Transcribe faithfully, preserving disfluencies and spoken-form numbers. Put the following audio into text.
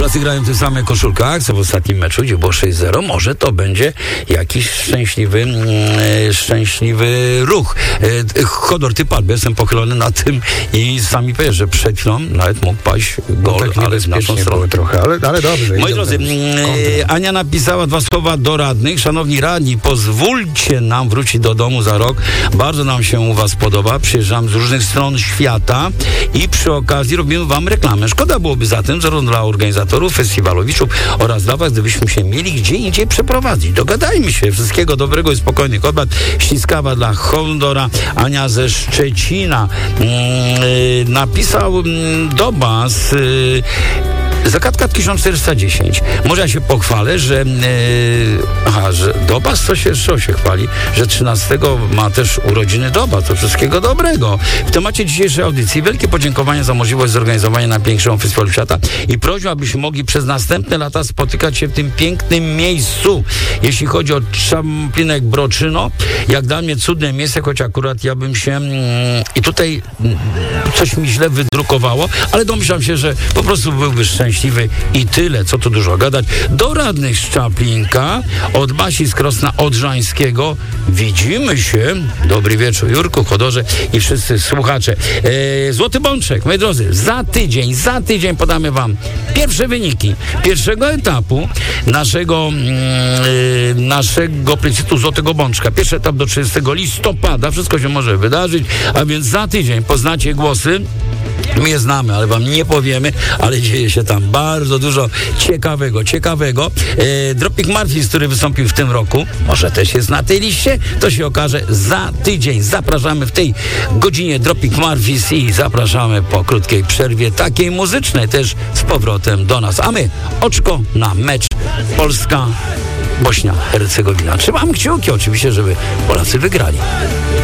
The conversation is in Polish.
Polacy grają w tych samych koszulkach, co w ostatnim meczu, gdzie było sześć zero. Może to będzie jakiś szczęśliwy, e, szczęśliwy ruch. E, Chodor, ty padł, jestem pochylony na tym i sami powiesz, że przed chwilą nawet mógł paść gol, no tak ale w naszą stronę. Trochę, ale, ale dobrze. Moi drodzy, e, Ania napisała dwa słowa do radnych. Szanowni radni, pozwólcie nam wrócić do domu za rok. Bardzo nam się u was podoba. Przyjeżdżam z różnych stron świata i przy okazji robimy wam reklamę. Szkoda byłoby zatem, zarówno dla organizatorów, festiwalowiczów oraz dla was, gdybyśmy się mieli gdzie indziej przeprowadzić. Dogadajmy się. Wszystkiego dobrego i spokojnych obrad. Śliskawa dla Hondora. Ania ze Szczecina yy, napisał yy, do was yy, Zagadka tysiąc czterysta dziesięć. Może ja się pochwalę, że yy, aha, że Dobas to się jeszcze się chwali, że trzynastego ma też urodziny Dobas. To wszystkiego dobrego. W temacie dzisiejszej audycji wielkie podziękowania za możliwość zorganizowania najpiększego festiwalu świata i prośba, abyśmy mogli przez następne lata spotykać się w tym pięknym miejscu. Jeśli chodzi o Czamplinek Broczyno, jak dla mnie cudne miejsce, choć akurat ja bym się yy, i tutaj yy, coś mi źle wydrukowało, ale domyślam się, że po prostu byłby szczęśliwy i tyle, co tu dużo gadać. Do radnych z Czaplinka, od Basi z Krosna Odrzańskiego widzimy się. Dobry wieczór, Jurku, Chodorze i wszyscy słuchacze. E, Złoty Bączek, moi drodzy, za tydzień, za tydzień podamy wam pierwsze wyniki pierwszego etapu naszego e, naszego plebiscytu Złotego Bączka. Pierwszy etap do trzydziestego listopada. Wszystko się może wydarzyć, a więc za tydzień poznacie głosy. My je znamy, ale wam nie powiemy, ale dzieje się tam bardzo dużo ciekawego, ciekawego. E, Dropik Marfis, który wystąpił w tym roku, może też jest na tej liście, to się okaże za tydzień. Zapraszamy w tej godzinie Dropik Marfis i zapraszamy po krótkiej przerwie, takiej muzycznej też z powrotem do nas. A my oczko na mecz Polska Bośnia Hercegowina. Trzymam kciuki oczywiście, żeby Polacy wygrali.